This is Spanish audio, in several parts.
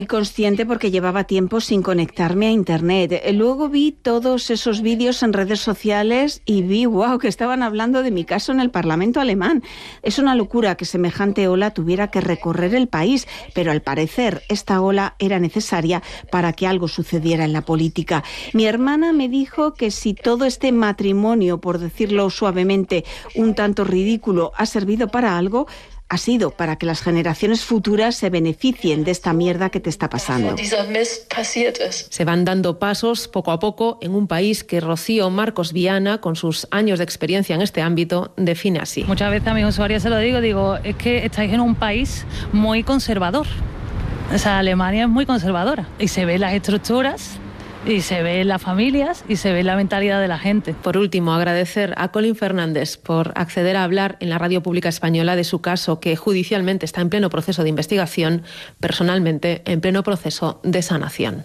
Consciente porque llevaba tiempo sin conectarme a internet. Luego vi todos esos vídeos en redes sociales y vi, wow, que estaban hablando de mi caso en el Parlamento alemán. Es una locura que semejante ola tuviera que recorrer el país, pero al parecer esta ola era necesaria para que algo sucediera en la política. Mi hermana me dijo que si todo este matrimonio, por decirlo suavemente, un tanto ridículo, ha servido para algo, ha sido para que las generaciones futuras se beneficien de esta mierda que te está pasando. Se van dando pasos poco a poco en un país que Rocío Marcos Viana, con sus años de experiencia en este ámbito, define así. Muchas veces a mis usuarios se lo digo, es que estáis en un país muy conservador. O sea, Alemania es muy conservadora y se ven las estructuras, y se ve en las familias y se ve en la mentalidad de la gente. Por último, agradecer a Colin Fernández por acceder a hablar en la Radio Pública Española de su caso, que judicialmente está en pleno proceso de investigación, personalmente en pleno proceso de sanación.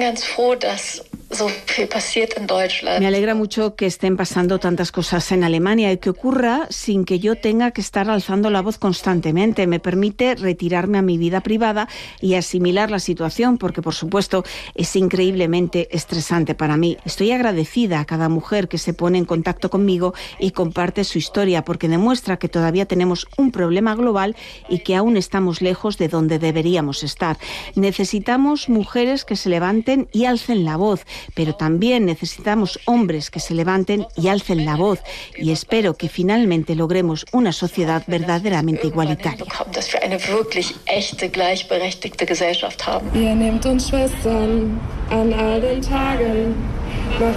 Me alegra mucho que estén pasando tantas cosas en Alemania y que ocurra sin que yo tenga que estar alzando la voz constantemente. Me permite retirarme a mi vida privada y asimilar la situación, porque por supuesto es increíblemente estresante para mí. Estoy agradecida a cada mujer que se pone en contacto conmigo y comparte su historia, porque demuestra que todavía tenemos un problema global y que aún estamos lejos de donde deberíamos estar. Necesitamos mujeres que se levanten y alcen la voz, pero también necesitamos hombres que se levanten y alcen la voz, y espero que finalmente logremos una sociedad verdaderamente igualitaria. Ihr nehmt uns Schwestern an all den Tagen.